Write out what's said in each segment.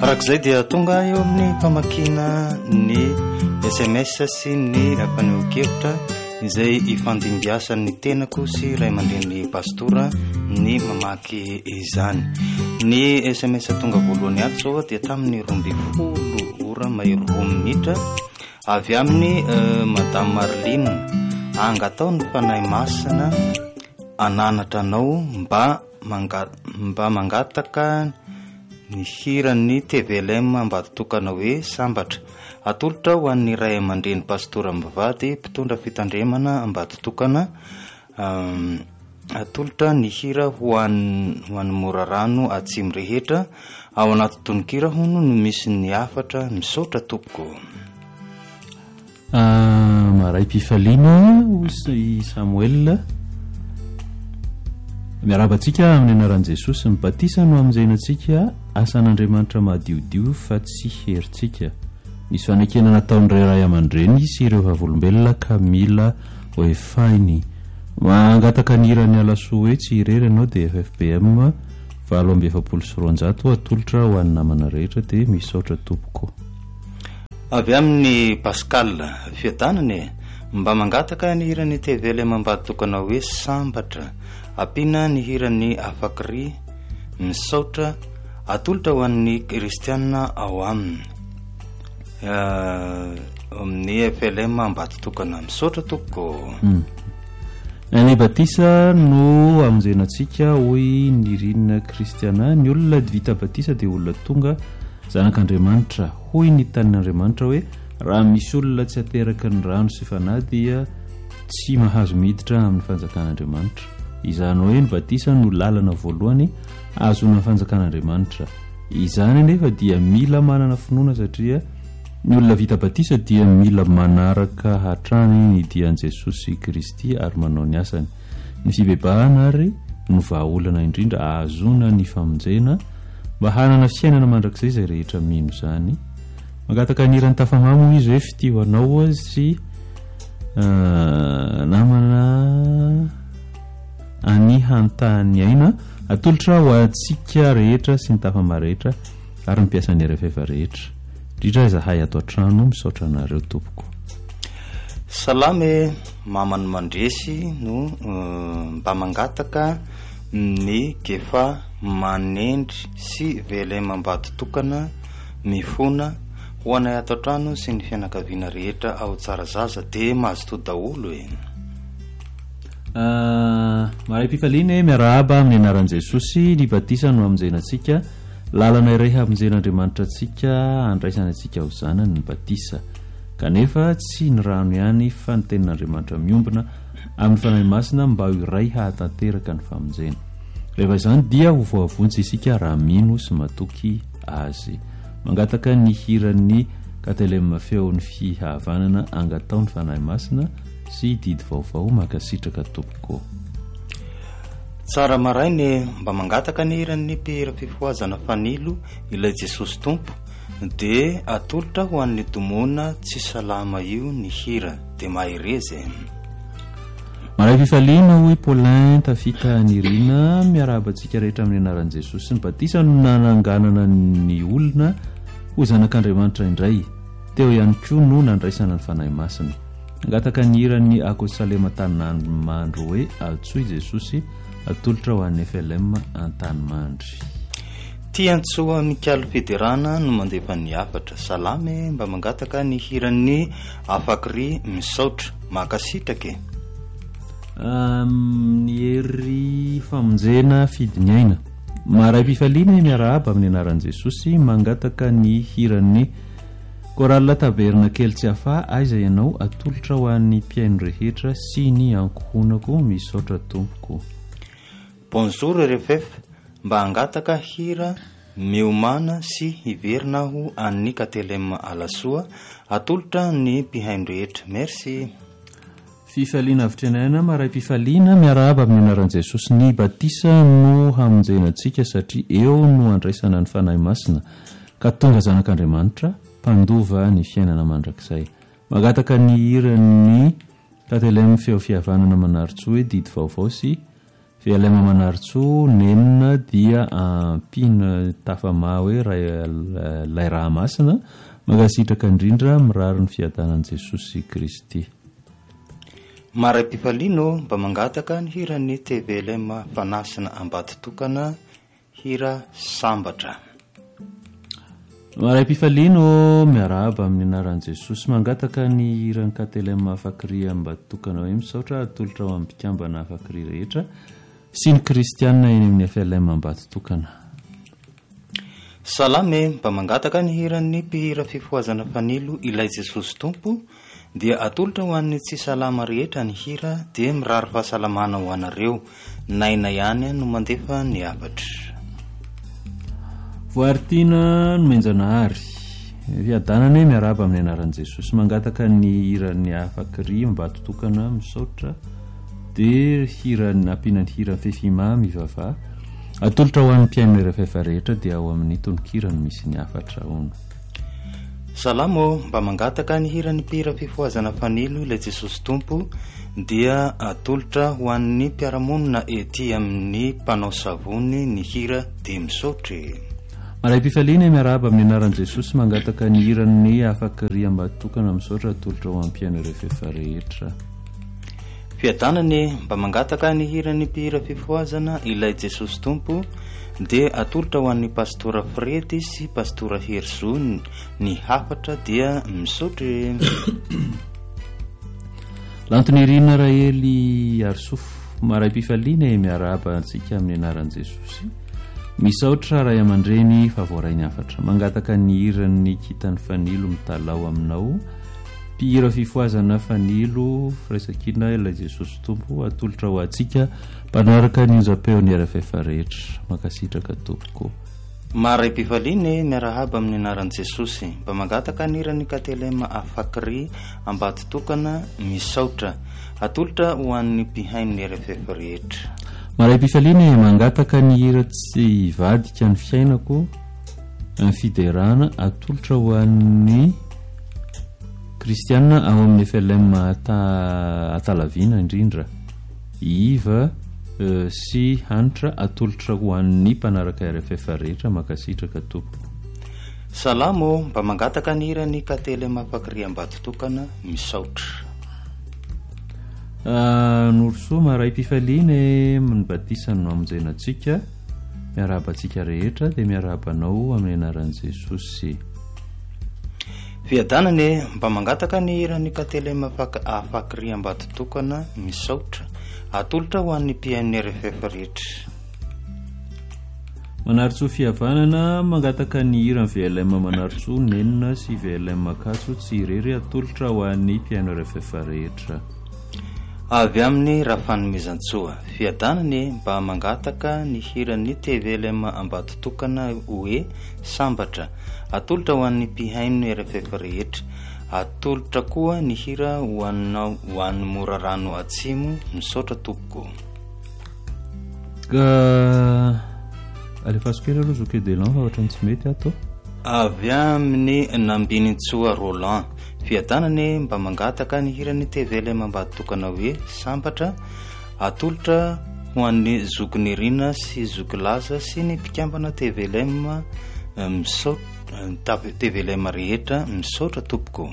Arak'izay dia tonga eo amin'ny famakina ny SMS sy ny ampaneho-kevitra izay ifandimbiasan'ny tenako sy ray aman-dren'ny pastora ny mamaky izany. Ny SMS tonga voalohany ato zao dia tamin'ny 12 ora mahery 2 minitra avy amin'ny Madame Marline. Angatao ny fanahy masina ananatra anao mba mangataka ny hiran'ny TVLM mba tokana hoe sambatra. Atolotra ho an'ny ray aman-dreny pastora Mbivady mpitondra fitandremana mba tokana. Atolotra ny hira ho an'ny Morarano atsimo rehetra ao anaty tononkira hono no misy ny afatra misaotra tompoko. Maray Pifalina i Samuel miarabantsika amin'ny anaran'i Jesosy Mibatisa no amin'izay asan'Andriamanitra madiodio fa tsy herintsika. Misy fanekena nataon'ireo ray aman-dreny sy ireo vavolombelona ka mila oefainy mangataka ny hirany alasoa hoe tsy irery ianao dia FFBM 770 atolotra ho an'ny namana rehetra dia misaotra tompoko. Avy amin'ny Pascal fiadanany mba mangataka ny hirany TVLM mba tokana hoe sambatra. Apina ny hirany afakry misaotra atolotra ho an'ny kristiana ao aminy amin'ny FLM mba tokana misaotra tompoko. Ny Batisa no amonjenatsika hoy ny rinina kristiana ny olona vita Batisa dia olona tonga zanak'Andriamanitra. Hoy ny tanin'Andriamanitra hoe raha misy olona tsy ateraka ny rano sy fanahy dia tsy mahazo miditra amin'ny fanjakan'Andriamanitra. Izany hoe ny Batisa no lalana voalohany azona fanjakan'Andriamanitra. Izany anefa dia mila manana finoana satria ny olona vita Batisa dia mila manaraka hatrany ny dian'i Jesosy Kristy ary manao ny asany. Ny fibebahana ary no vahaolana indrindra ahazona ny famonjena mba hanana fiainana mandrakizay izay rehetra mino izany. Mangataka ny hirany tafamamo izy hoe fitio anao sy namana any hantany aina atolotra ho antsika rehetra sy ny tafama rehetra ary mipiasan'ny RFF rehetra. Indrindra zahay ato an-trano misaotra anareo tompoko. Salame mamany mandresy no mba mangataka ny gefa manendry sy VLM mba tokana mifona ho anay ato an-trano sy ny fianakaviana rehetra ao tsara zaza dia mahazo to daholo e. Maray Pifalina miarahaba amin'ny anaran'i Jesosy ny Batisa no amonjenatsika lalana iray hamonjen'Andriamanitra antsika andraisana antsika ho zanany ny Batisa kanefa tsy ny rano ihany fa ny tenin'Andriamanitra miombona amin'ny fanahy masina mba ho iray hahatanteraka ny famonjena. Rehefa izany dia ho voavonjy isika raha mino sy matoky azy. Mangataka ny hiran'ny KTLM feon'ny fihavanana angatao ny fanahy masina sy didy vaovao makasitraka tompoko. Tsara marainy mba mangataka ny hiran'ny mpihira fifoazana fanilo ilay Jesosy tompo dia atolotra ho an'ny domona tsy salama io ny hira dia maherezy. Maray Pifalina hoy Paulin tafita ny rina miarabantsika rehetra amin'ny anaran'i Jesosy ny Batisa no nananganana ny olona ho zanak'Andriamanitra indray. Teo ihany koa no nandraisana ny fanahy masina. Mangataka ny hiran'ny Akosalema Tanimandro hoe altsoy Jesosy atolotra ho an'ny FLM Antanimandry. Tiantsoa Mikaly Federana no mandefa ny afatra. Salame mba mangataka ny hiran'ny afakry misaotra makasitrake. Ny hery famonjena fidinyaina. Maray Pifalina miarahaba amin'ny anaran'i Jesosy mangataka ny hiran'ny Korala taberna kely tsy hafa aiza ianao atolotra ho an'ny mpiaino rehetra sy ny ankohonako misaotra tompoko. Bonjour RFF mba angataka hira miomana sy hiverina ho an'ny KTLM alasoa atolotra ny mpihaino rehetra. Merci. Fifaliana avitrenaina Maray Pifalina miarahaba amin'ny anaran'i Jesosy ny Batisa no hamonjenantsika satria eo no andraisana ny fanahy masina ka tonga zanak'Andriamanitra mpandova ny fiainana mandrakizay. Mangataka ny hiran'ny KTLM feo fihavanana manaritsy hoe didy vaovao sy Velema Manaritsoa nenina dia ampina tafama hoe lay raha masina makasitraka indrindra mirary ny fiadanan'i Jesosy Kristy. Maray Pifalino mba mangataka ny hirany TVLM fanasina ambatotokana hira sambatra. Maray Pifalino miarahaba amin'ny anaran'i Jesosy mangataka ny hirany KTLM fakry ambatotokana hoe misaotra atolotra ao amin'ny mpikambana fakry rehetra sy ny kristianina eny amin'ny FLM ambatotokana. Salame mba mangataka ny hirany mpihira fifoazana fanilo ilay Jesosy Tompo dia atolotra ho an'ny tsy salama rehetra ny hira dia mirary fahasalamana ho anareo naina ihany no mandefa ny afatra. Voaritiana no menjanahary fiadanana miarahaba amin'ny anaran'i Jesosy mangataka ny hirany afakry ambatotokana misaotra dia hirany ampinany hira fefimamy vava atolotra ho an'ny mpiaino RFF rehetra dia ao amin'ny tononkirany misy ny afatra ono. Salamo mba mangataka ny hirany mpihira fifoazana fanilo ilay Jesosy Tompo dia atolotra ho an'ny mpiaramonina ety amin'ny mpanao savony ny hira dia misaotry. Maray Pifalina miarahaba amin'ny anaran'i Jesosy mangataka ny hirany afakry ambatotokana misaotra atolotra ho an'ny mpiaino RFF rehetra. Fiadanany mba mangataka ny hirany mpihira fifoazana ilay Jesosy Tompo dia atolotra ho an'ny pastora Fredy sy pastora Herzo ny hafatra dia misaotry. Lantonirina Rahely Arsofo Maray Pifalina miarahaba antsika amin'ny anaran'i Jesosy misaotra ray aman-dreny favoarainy afatra mangataka ny hirany kitany fanilo mitalao aminao mpihira fifoazana fanilo firaisakina ilay Jesosy Tompo atolotra ho antsika mpanaraka ny onjam-peon'ny RFF rehetra makasitraka tompoko. Maray Pifalina miarahaba amin'ny anaran'i Jesosy mba mangataka ny hirany KTLM afakry ambatotokana misaotra atolotra ho an'ny mpihain'ny RFF rehetra. Maray Pifalina mangataka ny hira tsy vadika ny fiainako ny fiderana atolotra ho an'ny kristianina ao amin'ny FLM Atalavina indrindra iva sy hanitra atolotra ho an'ny mpanaraka RFF rehetra makasitraka tompo. Salamo mba mangataka ny hirany KTLM afakry ambatotokana misaotra. Norosoa Maray Pifalina mibatisa no amonjenantsika miarahabantsika rehetra dia miarahabanao amin'ny anaran'i Jesosy. Fiadanany mba mangataka ny hirany KTLM afakry ambatotokana misaotra atolotra ho an'ny mpihain'ny RFF rehetra. Manaritsoa fihavanana mangataka ny hirany VLM Manaritsoa nenina sy VLM Makatso tsy irery atolotra ho an'ny mpihaino RFF rehetra. Avy amin'ny Rafanomezantsoa fiadanany mba mangataka ny hirany TVLM ambatotokana hoe sambatra atolotra ho an'ny mpihaino RFF rehetra atolotra koa ny hira ho an'ny Morarano Atsimo misaotra tompoko. Alefasiko kely aloha zoke Delan fa ohatrany tsy mety ato. Avy amin'ny Nambinintsua Roland fiadanany mba mangataka ny hirany TVLM ambatotokana hoe sambatra atolotra ho an'ny zokinirina sy zokilaza sy ny mpikambana TVLM TVLM rehetra misaotra tompoko.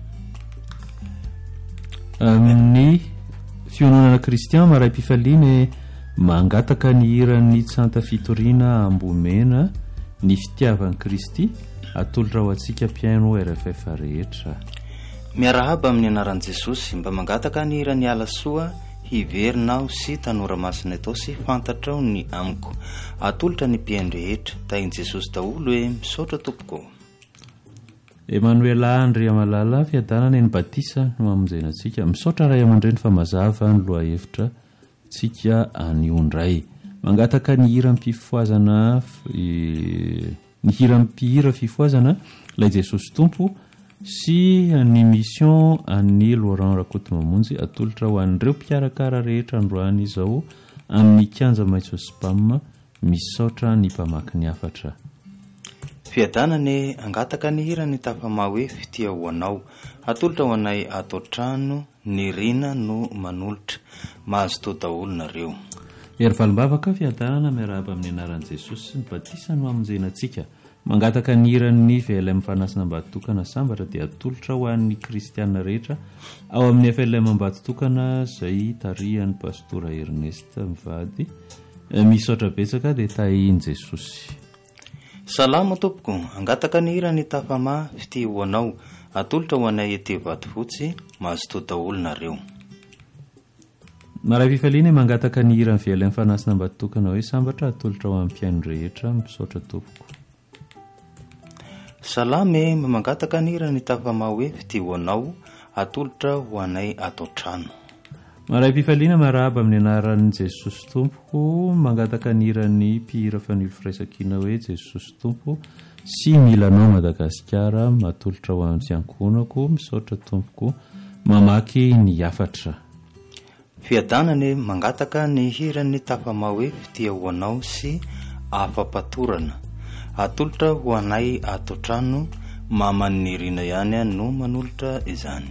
Amin'ny fiononana kristian Maray Pifalina mangataka ny hirany tsanta fitoriana ambomena ny fitiavan'i Kristy atolotra ho antsika mpiaino RFF rehetra. Miarahaba amin'ny anaran'i Jesosy mba mangataka ny hirany alasoa hiverinao sy tanora masina atao sy fantatrao ny amiko atolotra ny mpiaino rehetra tain'i Jesosy daholo hoe misaotra tompoko. Emmanuela Andrea Malala fiadanana ny batisa no amonjenantsika misaotra ray aman-dreny fa mazava ny loha hevitra tsika anyondray mangataka ny hira mpifoazana ny hira mpihira fifoazana ilay Jesosy Tompo sy ny mission an'ny Laurent Rakotomamonjy atolotra ho an'ireo mpiarakara rehetra androany izao amin'ny kanja maitso spam misaotra ny mpamaky ny afatra. Fiadanany angataka ny hira ny tafama hoe fitia ho anao atolotra ho anay ato trano ny rina no manolotra mahazo to daholo nareo. ery valimbavaka fiadanana miarahaba amin'ny anaran'i jesosy sy ny batisa no amonjenantsika mangataka ny iran'ny VLM fanasina mbatotokana sambatra dia atolotra ho an'ny kristianina rehetra ao amin'ny FLM mbatotokana izay tarihan'ny pastora Ernest mivady misaotra betsaka dia tahiany jesosy. Salama tompoko, angataka ny irany tafama fity hoanao atolotra ho anay ety Vatofotsy mahazo daholo nareo. Maray fifaliana mangataka ny iran'ny VLM fanasina mbatotokana hoe sambatra atolotra ho amin'ny mpiaino rehetra misaotra tompoko. Salame mangataka ny irany tafama hoe fity hoanao atolotra ho anay ato trano. Maray fifaliana marahaba amin'ny anaran'i Jesosy tompoko mangataka ny iran'ny mpihira fanilo firaisankina hoe Jesosy tompo sy milanao Madagasikara matolotra ho amin'ny fiankonako misaotra tompoko mamaky ny afatra. Fiadanane mangataka ny hiran'ny tafama hoe fity hoanao sy afapatorana atolotra ho anay ato trano mamanirina ihany no manolotra izany.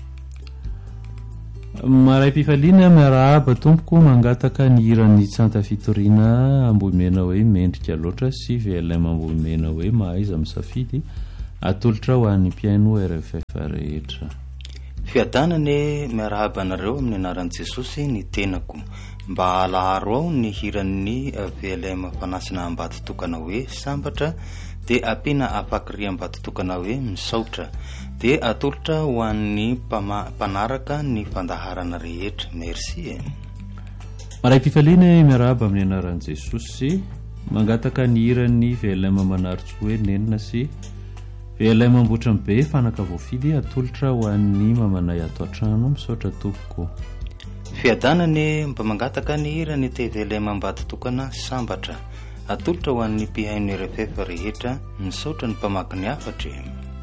Maray pifaliana miarahaba tompoko mangataka ny iran'ny tsanta fitoriana ambomena hoe mendrika loatra sy VLM ambomena hoe mahaiza misafidy atolotra ho an'ny mpiaino RFF rehetra. Fiadanane miarahaba anareo amin'ny anaran'i Jesosy ny tenako mba alaharo ao ny hiran'ny VLM fanasina mbatotokana hoe sambatra dia ampiana afakiria mbatotokana hoe misaotra dia atolotra ho an'ny mpanaraka ny fandaharana rehetra. Merci. Maray pifaliana miarahaba amin'ny anaran'i Jesosy mangataka ny iran'ny VLM manaritso hoe nenina sy VLM ambotra be fanaka voafidy atolotra ho an'ny mamanay ato an-trano misaotra tompoko. Fiadanane mba mangataka ny irany VLM mbatotokana sambatra atolotra ho an'ny mpihaino RFF rehetra misaotra ny mpamaky ny afatra.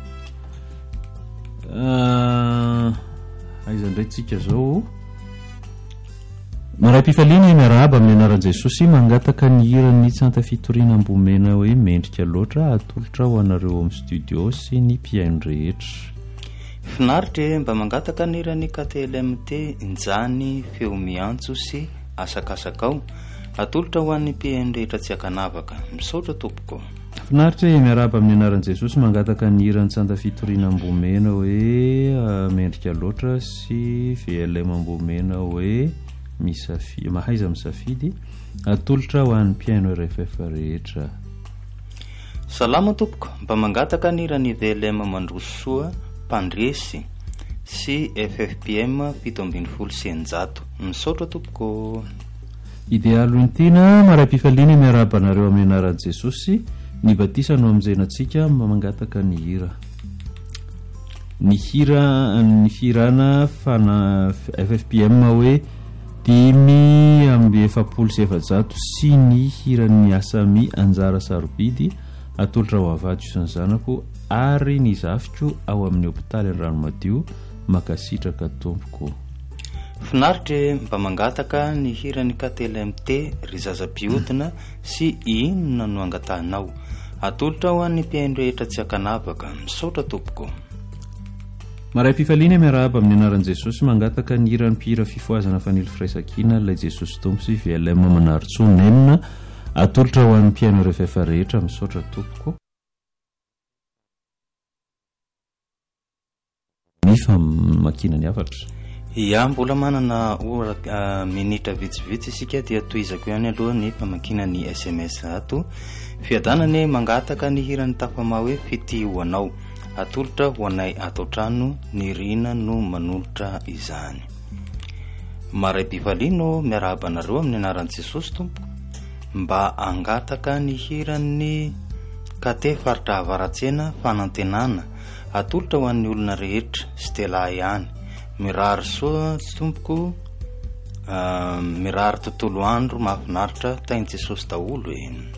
Aiza indray tsika zao maray pifaliana miarahaba amin'ny anaran'i Jesosy mangataka ny iran'ny tsanta fitoriana ambomena hoe mendrika loatra atolotra ho anareo amin'ny studio sy ny mpihaino rehetra. Finaritra mba mangataka ny iran'ny KTLMT injany feo miantso sy asakasakao atolotra ho an'ny mpihaino rehetra tsy akanavaka misaotra tompoko. Finaritra miarahaba amin'ny anaran'i Jesosy mangataka ny iran'ny tsanta fitoriana ambomena hoe mendrika loatra sy VLM ambomena hoe mahaiza misafidy atolotra ho an'ny mpiaino RFF rehetra. Salama tompoko, mba mangataka ny iran'ny VLM mandrosoa mpandresy sy FFPM 720 misaotra tompoko. Idealo intina maray pifaliana miarahaba anareo amin'ny anaran'i Jesosy ny batisa no amonjenantsika mangataka ny hira. Ny hirana fana FFPM hoe 5,700 sy ny hiran'ny asami anjara sarobidy atolotra ho avady sy ny zanako ary ny zafiko ao amin'ny hopitaly ny Ranomadio makasitraka tompoko. Finaritra mba mangataka ny hiran'ny KTLMT ry zaza-piodina sy inona no angatahnao atolotra ho an'ny mpihaino rehetra tsy akanavaka misaotra tompoko. Maray pifaliana miarahaba amin'ny anaran'i Jesosy mangataka ny iran'ny mpihira fifoazana fanilo firaisankina ilay Jesosy tompo sy VLM manaritso nenina atolotra ho an'ny mpihaino RFF rehetra misaotra tompoko. Mifa makina ny afatra. Ya mbola manana minitra vitsivitsy isika dia toizako ihany aloha ny mpamakina ny SMS ato. Fiadanane mangataka ny hiran'ny tafama hoe fity hoanao atolotra ho anay ato trano ny rina no manolotra izany. Maray pifalino miarahaba anareo amin'ny anaran'i Jesosy tompo mba angataka ny hiran'ny kate faritra avaratsena fanantenana atolotra ho an'ny olona rehetra Stella ihany. Mirary soa tompoko mirary tontolo andro mahafinaritra tain'i Jesosy daholo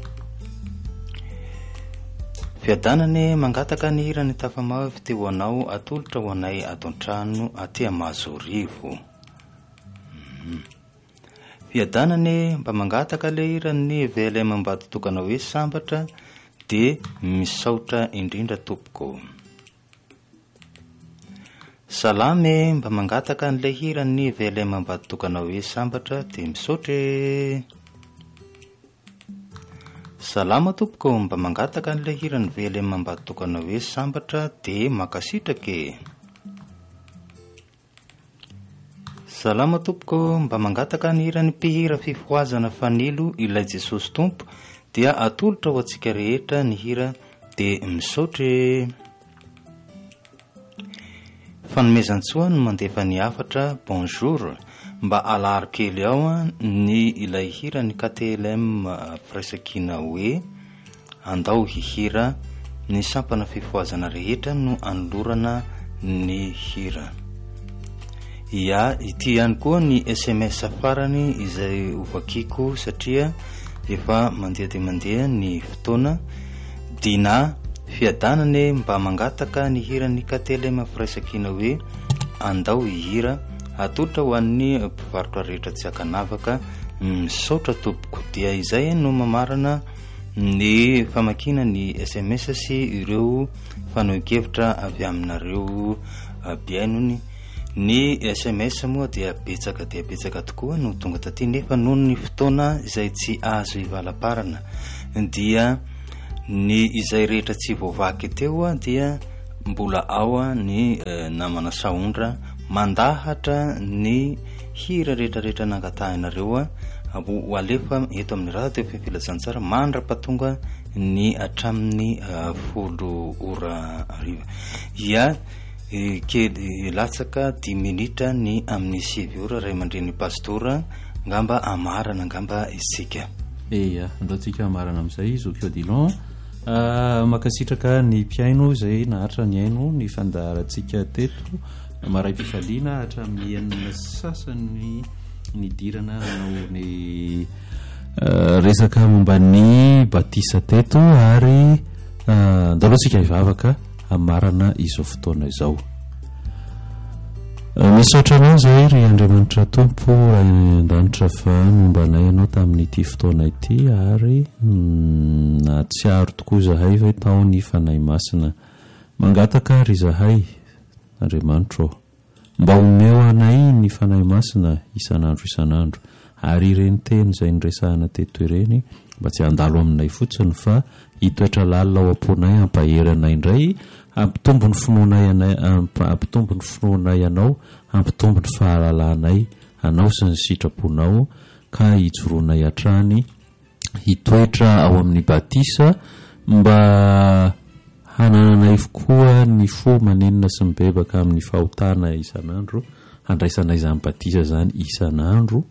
Fiadanane mangataka ny hirany tafama fity hoanao atolotra ho anay ato an-trano aty Amazorivo. Fiadanane mba mangataka le hirany VLM mbatotokana hoe sambatra dia misaotra indrindra tompoko. salame mba mangataka n'ilay hira ny velay mambady tokana hoe sambatra dia misaotra salama tompoko mba mangataka n'ilay hira ny velay mambady tokana hoe sambatra dia makasitrake salama tompoko mba mangataka ny hira ny mpihira fifoazana fanilo ilay Jesosy tompo dia atolotra ho antsika rehetra ny hira dia misaotra fanomezantsoa no mandefa ny afatra bonjour mba alary kely ao ny ilay hira ny KTLM firaisakina hoe andao hihira ny sampana fifoazana rehetra no anolorana ny hira ia ity ihany koa ny SMS farany izay ovakiko satria efa mandeha dia mandeha ny fotoana dina fiadanane mba mangataka ny hira ny KTLM firaisakina hoe andao hihira atolotra ho an'ny mpivarotra rehetra tsy akanavaka misaotra tompoko dia izay no mamarana ny famakina ny SMS sy ireo fanohikevitra avy aminareo biainony ny SMS moa dia betsaka tokoa no tonga taty nefa noho ny fotoana izay tsy azo ivalaparana dia ny izay rehetra tsy voavaky teo dia mbola ao ny namana saondra mandahatra ny hira rehetrarehetra nangatahinareo ho alefa eto amin'ny radio filazantsara mandra-patonga ny atramin'ny 10 ora ariva ia kely latsaka 10 minitra ny amin'ny 7 ora ray mandreny pastora ngamba amarana ngamba isika andaotsika amarana amin'izay Zokiodilon makasitraka ny mpiaino izay nahatra ny aino ny fandaharantsika teto maray mpifaliana hatramin'ny enina sasany ny dirana nanao ny resaka momba ny batisa teto ary andaloantsika hivavaka amarana izao fotoana izao misaotra anao zay ry Andriamanitra tompo andanitra fa mombanay ianao tamin'ity fotoana ity ary natsiaro tokoa zahay fa tao ny fanahy masina mangataka ry zahay Andriamanitra mba omeo anay ny fanahy masina isanandro ary ireny teny izay niresahana teto ireny mba tsy handalo aminay fotsiny fa hitoetra lalina ao am-ponay hampahery anay indray hampitombo ny finoanay anao hampitombo ny fahalalanay anao sy ny sitraponao ka hijoroanay hatrany hitoetra ao amin'ny batisa mba hanananay fokoa ny fo manenina sy mibebaka amin'ny fahotana isanandro handraisanay izany batisa zany isanandro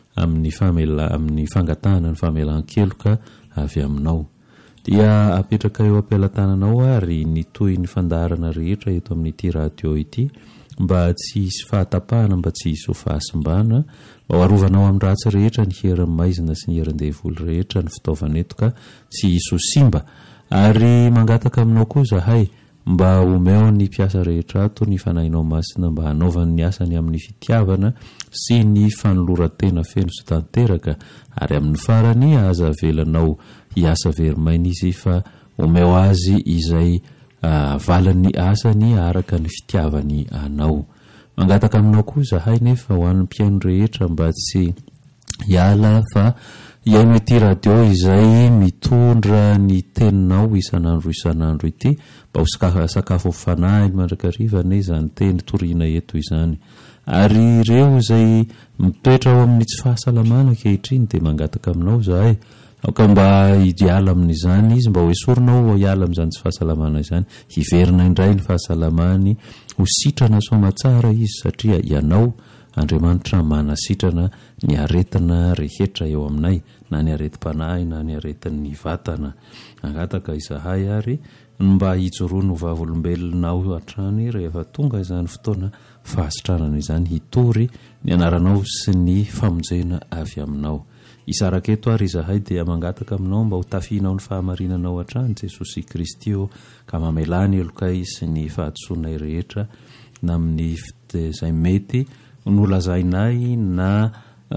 amin'ny fangatahana ny famelan-keloka avy aminao dia apetraka eo ampelantananao ary nitoy ny fandaharana rehetra eto amin'ity radio ity mba tsy hisy fahatapahana mba tsy hisy ho fahasimbana mba hoarovanao amin'ny ratsy rehetra ny herin'ny maizina sy ny herin-devoly rehetra ny fitaovana eto ka tsy hisy ho simba ary mangataka aminao koa zahay mba omeo ny mpiasa rehetra ato ny fanahinao masina mba hanaovany ny asany amin'ny fitiavana sy ny fanolorantena feno sy tanteraka ary amin'ny farany aza avelanao hiasa verimaina izy fa omeo azy izay valan'ny asany araka ny fitiavany anao mangataka aminao koa zahay nefa ho an'ny mpiaino rehetra mba tsy hiala fa iaino ity radio izay mitondra ny teninao isanandro ity mba ho sakafo fanahy mandrakariva izany teny toriana eto izany ary ireo izay mitoetra ao amin'ny tsy fahasalamana kehitriny dia mangataka aminao zahay ka mba hiala amin'izany izy mba hoesorinao hiala amin'izany tsy fahasalamana izany hiverina indray ny fahasalamany ho sitrana somatsara izy satria ianao Andriamanitra manasitrana ny aretina rehetra eo aminay na ny aretim-panahy na ny aretin'ny vatana angataka izahay ary mba hijoroany vavolombelonao hatrany rehefa tonga izany fotoana fahasitranana izany hitory ny anaranao sy ny famonjena avy aminao isaraka eto ary izahay dia mangataka aminao mba ho tafihinao ny fahamarinanao hatrany Jesosy Kristy ka mamelany elokay sy ny fahadosoanay rehetra na amin'ny izay mety nolazainay na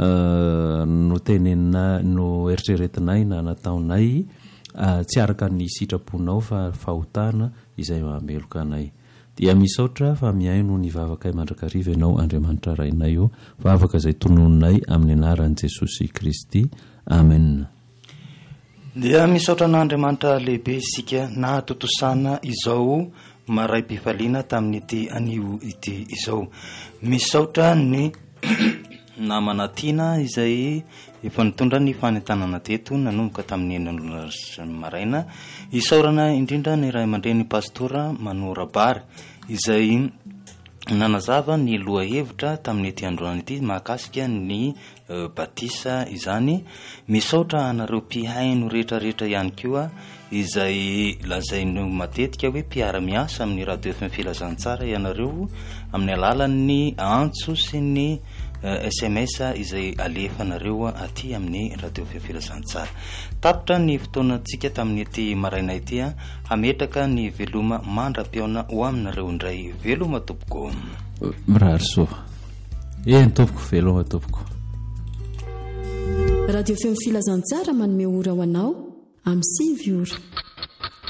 no tenenina no eritreretinay na nataonay tsy araka ny sitraponao fa fahotana izay mameloka anay dia misaotra fa miaino ny vavaka mandrakariva ianao Andriamanitra rainay io vavaka izay tonononay amin'ny anaran'i Jesosy Kristy amen. Dia misaotra an'Andriamanitra lehibe isika na totosana izao maray-pifaliana tamin'ity anio ity izao. Misaotra ny namana tiana izay efa nitondra ny fanentanana teto nanomboka tamin'ny enina maraina. Isaorana indrindra ny ray aman-dreny pastora Manora Bary izay nanazava ny loha hevitra tamin'ity androany ity mahakasika ny batisa izany. Misaotra anareo mpihaino rehetrarehetra ihany koa izay lazaino matetika hoe mpiara-miasa amin'ny radio FM Filazantsara ianareo amin'ny alalan'ny antso sy ny SMS izay alefanareo aty amin'ny radio FM Filazantsara. Tapitra ny fotoanantsika tamin'ity maraina ity hametraka ny veloma mandra-piaona ho aminareo indray. Veloma tompoko. Mirary soa. Tompoko veloma tompoko. Radio FM Filazantsara manome ora ho anao amin'ny 5 ora.